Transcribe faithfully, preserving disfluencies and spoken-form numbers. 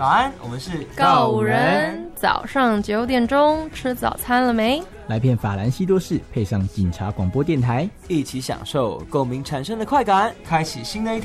早安，我们是告五人。早上九点钟吃早餐了没？ 来片法兰西多士，配上警察广播电台， 一起享受共鸣产生的快感，开启新的一天。